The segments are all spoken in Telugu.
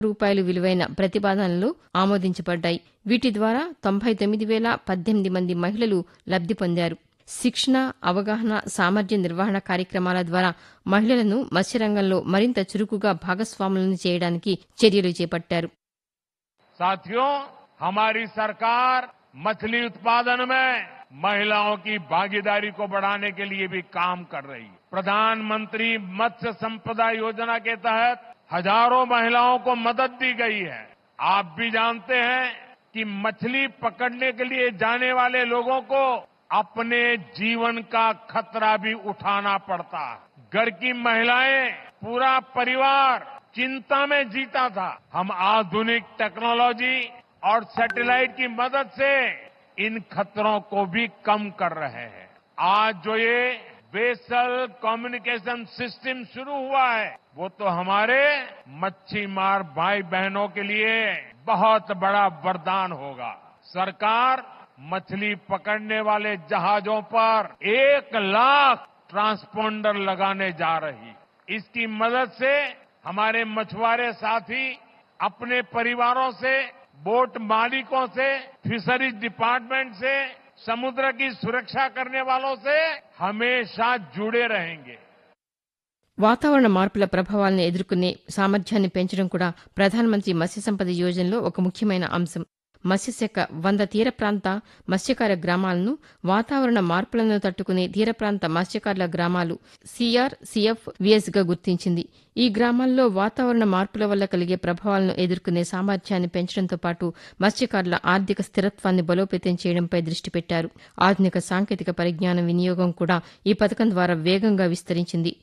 రూపాయలు విలువైన ప్రతిపాదనలు ఆమోదించబడ్డాయి. వీటి ద్వారా 99,018 మంది మహిళలు లబ్ధి పొందారు. శిక్షణ, అవగాహన, సామర్థ్య నిర్వహణ కార్యక్రమాల ద్వారా మహిళలను మత్స్యరంగంలో మరింత చురుకుగా భాగస్వాములను చేయడానికి చర్యలు చేపట్టారు. साथियों, हमारी सरकार मछली उत्पादन में महिलाओं की भागीदारी को बढ़ाने के लिए भी काम कर रही है. प्रधानमंत्री मत्स्य संपदा योजना के तहत हजारों महिलाओं को मदद दी गई है. आप भी जानते हैं कि मछली पकड़ने के लिए जाने वाले लोगों को अपने जीवन का खतरा भी उठाना पड़ता है. घर की महिलाएं, पूरा परिवार चिंता में जीता था. हम आधुनिक टेक्नोलॉजी और सैटेलाइट की मदद से इन खतरों को भी कम कर रहे हैं. आज जो ये वेसल कम्युनिकेशन सिस्टम शुरू हुआ है, वो तो हमारे मच्छी मार भाई बहनों के लिए बहुत बड़ा वरदान होगा. सरकार मछली पकड़ने वाले जहाजों पर 1 लाख ट्रांसपोंडर लगाने जा रही. इसकी मदद से हमारे मछुआरे साथी अपने परिवारों से, बोट मालिकों से, फिशरीज डिपार्टमेंट से, समुद्र की सुरक्षा करने वालों से हमेशा जुड़े रहेंगे. వాతావరణ మార్పుల ప్రభావాలను ఎదుర్కొనే సామర్థ్యాన్ని పెంచడం కూడా ప్రధానమంత్రి మత్స్య సంపద యోజనలో ఒక ముఖ్యమైన అంశం. మత్స్యశాఖ 100 తీర ప్రాంత మత్స్యకార గ్రామాలను వాతావరణ మార్పులను తట్టుకునే తీర ప్రాంత మత్స్యకారుల గ్రామాలు CRCFVS గా గుర్తించింది. ఈ గ్రామాల్లో వాతావరణ మార్పుల వల్ల కలిగే ప్రభావాలను ఎదుర్కొనే సామర్థ్యాన్ని పెంచడంతో పాటు మత్స్యకారుల ఆర్థిక స్థిరత్వాన్ని బలోపేతం చేయడంపై దృష్టి పెట్టారు. ఆధునిక సాంకేతిక పరిజ్ఞానం వినియోగం కూడా ఈ పథకం ద్వారా వేగంగా విస్తరించింది.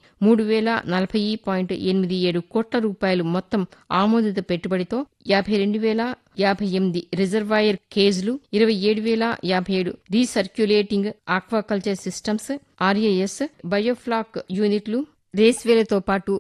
3,040.87 కోట్ల రూపాయలు మొత్తం ఆమోదిత పెట్టుబడితో 52,058 reservoir కేజ్లు, 27,057 recirculating aquaculture systems RAS, biofloc యూనిట్లు, రేస్వేలతో పాటు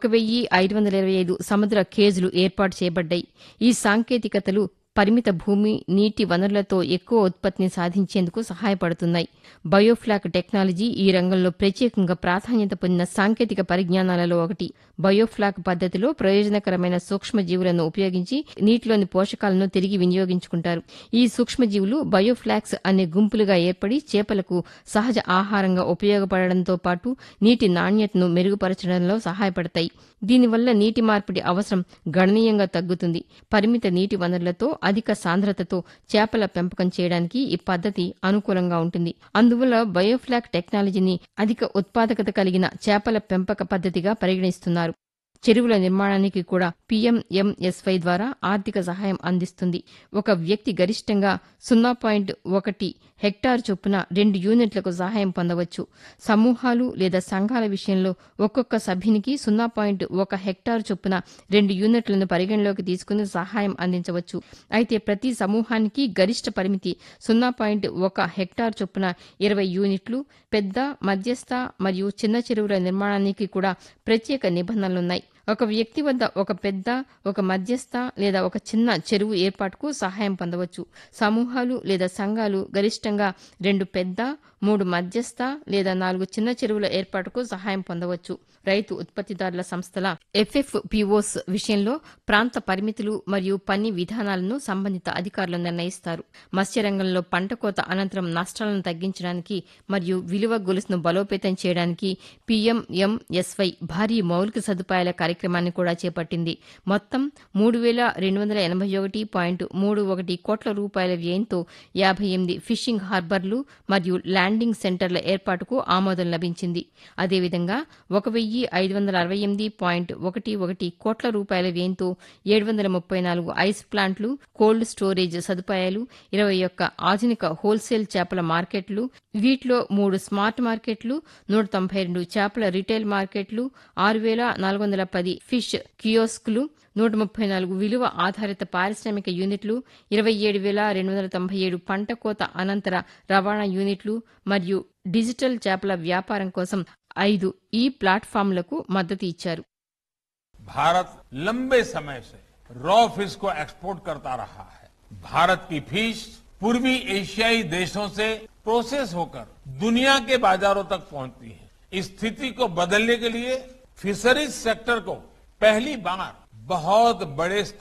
1,525 సముద్ర కేజ్లు ఏర్పాటు చేయబడ్డాయి. ఈ సాంకేతికతలు పరిమిత భూమి, నీటి వనరులతో ఎక్కువ ఉత్పత్తిని సాధించేందుకు సహాయపడుతున్నాయి. బయోఫ్లాక్ టెక్నాలజీ ఈ రంగంలో ప్రత్యేకంగా ప్రాధాన్యత పొందిన సాంకేతిక పరిజ్ఞానాలలో ఒకటి. బయోఫ్లాక్ పద్దతిలో ప్రయోజనకరమైన సూక్ష్మజీవులను ఉపయోగించి నీటిలోని పోషకాలను తిరిగి వినియోగించుకుంటారు. ఈ సూక్ష్మజీవులు బయోఫ్లాక్స్ అనే గుంపులుగా ఏర్పడి చేపలకు సహజ ఆహారంగా ఉపయోగపడడంతో పాటు నీటి నాణ్యతను మెరుగుపరచడంలో సహాయపడతాయి. దీనివల్ల నీటి మార్పిడి అవసరం గణనీయంగా తగ్గుతుంది. పరిమిత నీటి వనరులతో అధిక సాంద్రతతో చేపల పెంపకం చేయడానికి ఈ పద్దతి అనుకూలంగా ఉంటుంది. అందువల్ల బయోఫ్లాక్ టెక్నాలజీని అధిక ఉత్పాదకత కలిగిన చేపల పెంపక పద్దతిగా పరిగణిస్తున్నారు. చెరువుల నిర్మాణానికి కూడా PMMSY ద్వారా ఆర్థిక సహాయం అందిస్తుంది. ఒక వ్యక్తి గరిష్టంగా 0.1 హెక్టార్ చొప్పున 2 యూనిట్లకు సహాయం పొందవచ్చు. సమూహాలు లేదా సంఘాల విషయంలో ఒక్కొక్క సభ్యునికి 0.1 హెక్టార్ చొప్పున 2 యూనిట్లను పరిగణలోకి తీసుకుని సహాయం అందించవచ్చు. అయితే ప్రతి సమూహానికి గరిష్ట పరిమితి 0.1 హెక్టార్ చొప్పున 20 యూనిట్లు. పెద్ద, మధ్యస్థ మరియు చిన్న చెరువుల నిర్మాణానికి కూడా ప్రత్యేక నిబంధనలున్నాయి. ఒక వ్యక్తి వద్ద ఒక పెద్ద, ఒక మధ్యస్థ లేదా ఒక చిన్న చెరువు ఏర్పాటుకు సహాయం పొందవచ్చు. సమూహాలు లేదా సంఘాలు గరిష్టంగా 2 పెద్ద, 3 మధ్యస్థ లేదా 4 చిన్న చెరువుల ఏర్పాటుకు సహాయం పొందవచ్చు. రైతు ఉత్పత్తిదారుల సంస్థల FFPOs విషయంలో ప్రాంత పరిమితులు మరియు పని విధానాలను సంబంధిత అధికారులు నిర్ణయిస్తారు. మత్స్యరంగంలో పంట కోత అనంతరం నష్టాలను తగ్గించడానికి మరియు విలువ గొలుసును బలోపేతం చేయడానికి PMMSY భారీ మౌలిక సదుపాయాల కార్యక్రమాన్ని కూడా చేపట్టింది. మొత్తం 3,281.31 కోట్ల రూపాయల వ్యయంతో 58 ఫిషింగ్ హార్బర్లు మరియు ల్యాండింగ్ సెంటర్ల ఏర్పాటుకు ఆమోదం లభించింది. అదేవిధంగా 1,568.11 కోట్ల రూపాయల వ్యయంతో 734 ఐస్ ప్లాంట్లు, కోల్డ్ స్టోరేజ్ సదుపాయాలు, 21 ఆధునిక హోల్సేల్ చేపల మార్కెట్లు, వీటిలో 3 స్మార్ట్ మార్కెట్లు, 192 చేపల రిటైల్ మార్కెట్లు, 6,410 ఫిష్ కియోస్కులు, 134 విలువ ఆధారిత పారిశ్రామిక యూనిట్లు, 27,297 పంట కోత అనంతర రవాణా యూనిట్లు మరియు డిజిటల్ చేపల వ్యాపారం కోసం 5 ఈ ప్లాట్ఫామ్లకు మద్దతు ఇచ్చారు. भारत लंबे समय से रॉ फिश को एक्सपोर्ट करता रहा है. भारत की फिश पूर्वी एशियाई देशों से प्रोसेस होकर दुनिया के बाजारों तक पहुंचती है. इस स्थिति को बदलने के लिए फिशरीज सेक्टर को पहली बार बहुत बड़े